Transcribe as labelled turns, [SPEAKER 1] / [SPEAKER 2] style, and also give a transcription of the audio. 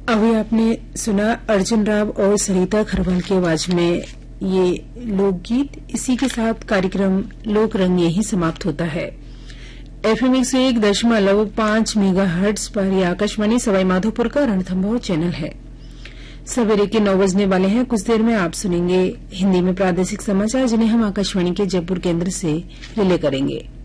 [SPEAKER 1] अभी आपने सुना अर्जुन राव और सरिता खरवाल की आवाज में ये लोकगीत। इसी के साथ कार्यक्रम लोक रंग यही समाप्त होता है। FM 101.5 मेगाहर्ट्ज पर यह आकाशवाणी सवाईमाधोपुर का रणथंभौर चैनल है। सवेरे के 9 बजने वाले हैं। कुछ देर में आप सुनेंगे हिंदी में प्रादेशिक समाचार, जिन्हें हम आकाशवाणी के जयपुर केंद्र से रिले करेंगे।